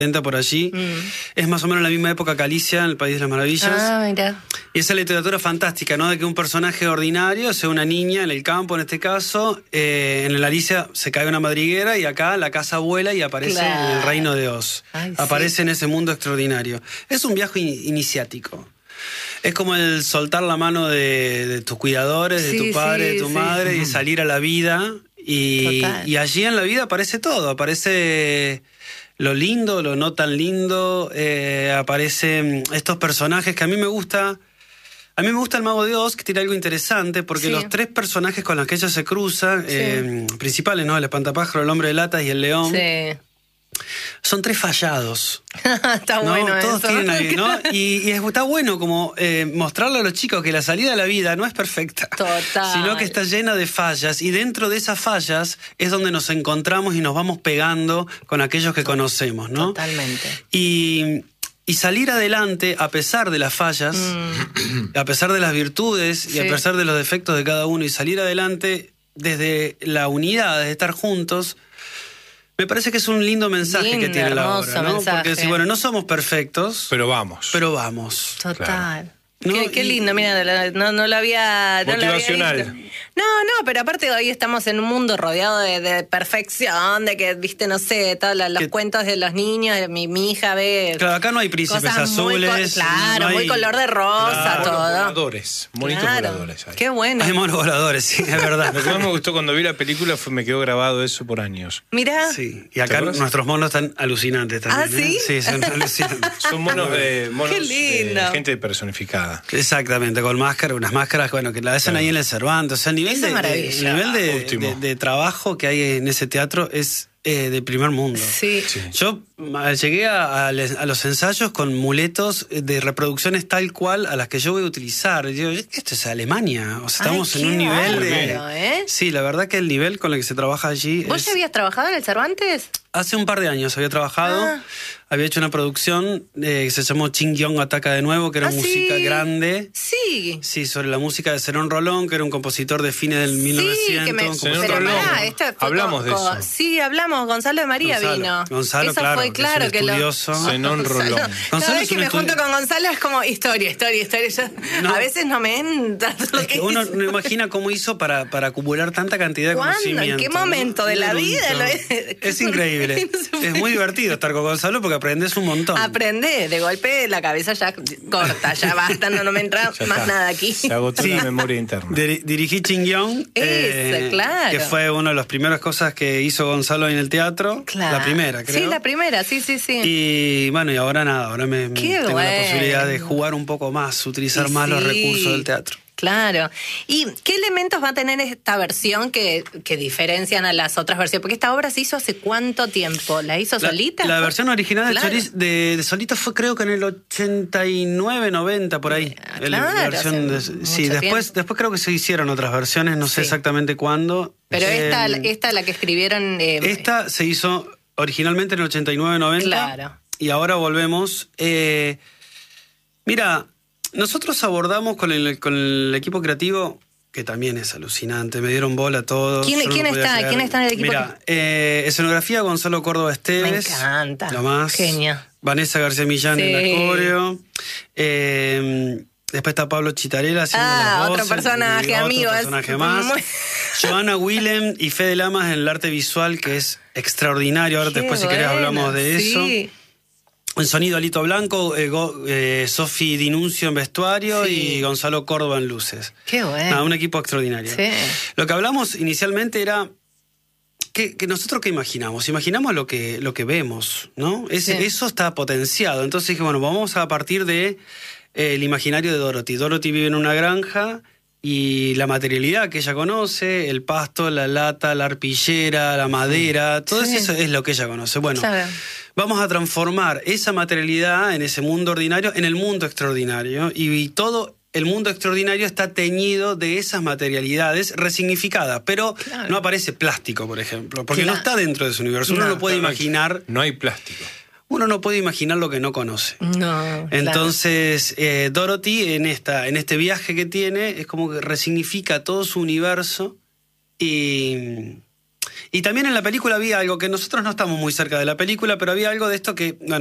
por allí. Es más o menos la misma época que Alicia en el País de las Maravillas. Ah, mira. Y esa literatura fantástica, ¿no? De que un personaje ordinario sea una niña en el campo, en este caso. En el Alicia se cae una madriguera y acá la casa vuela y aparece en el reino de Oz. Ay, aparece sí. en ese mundo extraordinario. Es un viaje iniciático. Es como el soltar la mano de tus cuidadores, de tu padre, de tu madre, y salir a la vida. Y allí en la vida aparece todo. Aparece lo lindo, lo no tan lindo. Aparecen estos personajes que a mí me gusta. A mí me gusta el Mago de Oz, que tiene algo interesante, porque los tres personajes con los que ella se cruza, principales, ¿no? El espantapájaro, el hombre de latas y el león. Sí. Son tres fallados. Está ¿no? bueno Todos eso. tienen ahí, ¿no? Y está bueno como mostrarle a los chicos que la salida a la vida no es perfecta. Total. Sino que está llena de fallas. Y dentro de esas fallas es donde nos encontramos y nos vamos pegando con aquellos que conocemos, ¿no? Totalmente. Y salir adelante a pesar de las fallas, a pesar de las virtudes y a pesar de los defectos de cada uno, y salir adelante desde la unidad, de estar juntos. Me parece que es un lindo mensaje que tiene la obra, ¿no? Mensaje. Porque bueno, no somos perfectos, pero vamos. Total. Claro. ¿No? Qué lindo, mira, no lo había... Motivacional. No, lo había visto. No, pero aparte hoy estamos en un mundo rodeado de perfección, de que, viste, no sé, todos los cuentos de los niños, mi hija ve... Claro, acá no hay príncipes azules. Claro, no muy hay, color de rosa, todo. Voladores, monitos voladores. Hay. Qué bueno. Hay monos voladores, sí, es verdad. Lo que más me gustó cuando vi la película me quedó grabado eso por años. Mirá. Sí, y acá nuestros monos están alucinantes también. ¿Ah, sí? Sí, son alucinantes. Son monos Qué lindo. Gente personificada. Exactamente, con máscaras, unas máscaras, bueno, que la hacen ahí en el Cervantes. O sea, el nivel de trabajo que hay en ese teatro es de primer mundo. Sí. Yo llegué a los ensayos con muletos de reproducciones tal cual a las que yo voy a utilizar. Y digo, esto es Alemania. O sea, estamos en un nivel de... Sí, la verdad que el nivel con el que se trabaja allí... ¿Vos ya habías trabajado en el Cervantes? Hace un par de años había trabajado, había hecho una producción que se llamó Ching Yong Ataca de Nuevo, que era música grande. Sí. Sí, sobre la música de Zenón Rolón, que era un compositor de fines del 1900. Hablamos de eso. Sí, hablamos, Gonzalo de María vino. Gonzalo, eso claro, fue claro que es un estudioso. Zenón Rolón. Cada vez que me junto con Gonzalo es como historia. A veces no me entra. Es que uno no imagina cómo hizo para acumular tanta cantidad de conocimiento. ¿En qué momento de la vida? Es increíble. Es muy divertido estar con Gonzalo porque aprendes un montón. Aprendés, de golpe la cabeza ya corta, ya basta, no me entra más nada aquí. Se agotó la memoria interna. Dirigí Ching Yong, claro. que fue una de las primeras cosas que hizo Gonzalo en el teatro. Claro. La primera, creo. Sí, la primera, sí. Y bueno, y ahora nada, ahora tengo la posibilidad de jugar un poco más, utilizar más los recursos del teatro. Claro. ¿Y qué elementos va a tener esta versión que diferencian a las otras versiones? Porque esta obra se hizo hace ¿cuánto tiempo? ¿La hizo solita? La versión original de Solito fue creo que en el 89, 90, por ahí. Claro, sí, después creo que se hicieron otras versiones, no sé exactamente cuándo. Pero esta la que escribieron... esta se hizo originalmente en el 89, 90. Claro. Y ahora volvemos. Mira... Nosotros abordamos con el equipo creativo, que también es alucinante, me dieron bola a todos. ¿Quién está en el equipo? Mira, escenografía Gonzalo Córdoba Esteves. Me encanta. Lo más. Genio. Vanessa García Millán en el coreo. Después está Pablo Chitarela haciendo las voces. Otro personaje, amigo. Otro personaje más. Joana Willem y Fede Lamas en el arte visual, que es extraordinario. Ahora después, si querés, hablamos de eso. En sonido Alito Blanco, Sofi Dinuncio en vestuario y Gonzalo Córdoba en luces. Qué bueno. Un equipo extraordinario. Sí. Lo que hablamos inicialmente era que nosotros qué imaginamos. Imaginamos lo que vemos, ¿no? Eso está potenciado. Entonces dije, bueno, vamos a partir de el imaginario de Dorothy. Dorothy vive en una granja y la materialidad que ella conoce, el pasto, la lata, la arpillera, la madera, todo eso es lo que ella conoce. Bueno, vamos a transformar esa materialidad en ese mundo ordinario en el mundo extraordinario, y todo el mundo extraordinario está teñido de esas materialidades resignificadas, pero no aparece plástico, por ejemplo, porque no está dentro de su universo. Uno no puede imaginar... No hay plástico. Uno no puede imaginar lo que no conoce. No. Entonces, Dorothy, en este viaje que tiene, es como que resignifica todo su universo y Y también en la película había algo que nosotros no estamos muy cerca de la película, pero había algo de esto que, bueno,